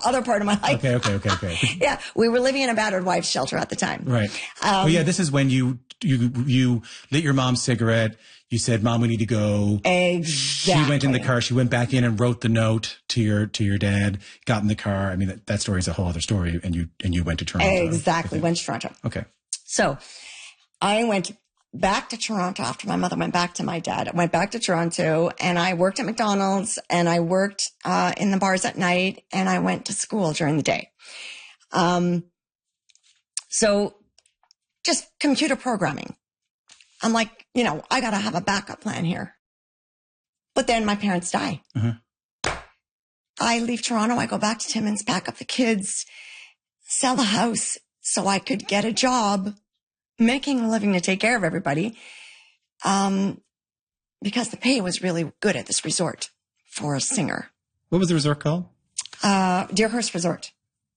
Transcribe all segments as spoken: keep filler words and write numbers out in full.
other part of my life. Okay, okay, okay, okay. Yeah, we were living in a battered wife shelter at the time. Right. Um, oh, yeah, this is when you, you, you lit your mom's cigarette. You said, Mom, we need to go. Exactly. She went in the car. She went back in and wrote the note to your, to your dad, got in the car. I mean, that, that story is a whole other story. And you, and you went to Toronto. Exactly. Okay. Went to Toronto. Okay. So I went back to Toronto after my mother went back to my dad. I went back to Toronto and I worked at McDonald's and I worked, uh, in the bars at night and I went to school during the day. Um, so just computer programming. I'm like, you know, I got to have a backup plan here. But then my parents die. Uh-huh. I leave Toronto. I go back to Timmins, pack up the kids, sell the house so I could get a job, making a living to take care of everybody. Um, because the pay was really good at this resort for a singer. What was the resort called? Uh, Deerhurst Resort.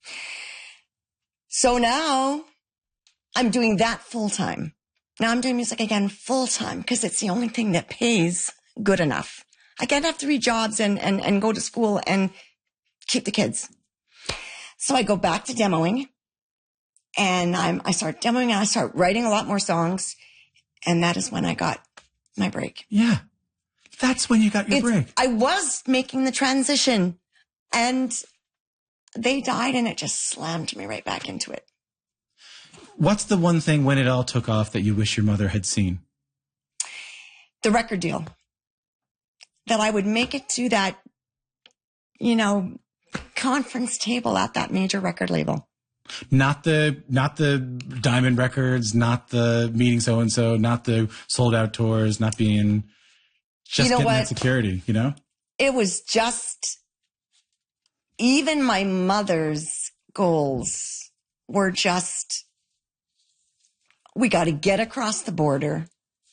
So now I'm doing that full time. Now I'm doing music again full time because it's the only thing that pays good enough. I can't have three jobs and, and, and go to school and keep the kids. So I go back to demoing and I'm, I start demoing and I start writing a lot more songs. And that is when I got my break. Yeah. That's when you got your It's, break. I was making the transition and they died and it just slammed me right back into it. What's the one thing when it all took off that you wish your mother had seen? The record deal. That I would make it to that, you know, conference table at that major record label. Not the, not the Diamond Records, not the meeting so-and-so, not the sold out tours, not being just you know getting what? that security, you know? It was just, even my mother's goals were just, we got to get across the border.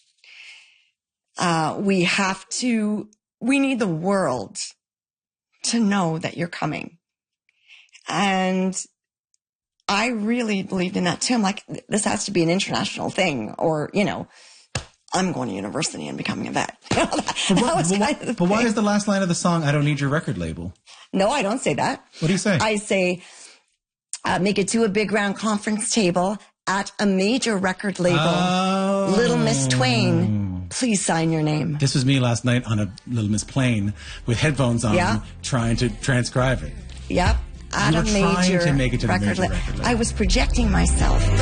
Uh, we have to, we need the world to know that you're coming. And I really believed in that too. I'm like, this has to be an international thing or, you know, I'm going to university and becoming a vet. that, But, what, but, what, but why is the last line of the song, I don't need your record label? No, I don't say that. What do you say? I say, uh, make it to a big round conference table at a major record label. Oh. Little Miss Twain, please sign your name. This was me last night on a Little Miss plane with headphones on, Yeah. trying to transcribe it. Yep. At You a were trying major to make it to the record major label. record label. I was projecting myself.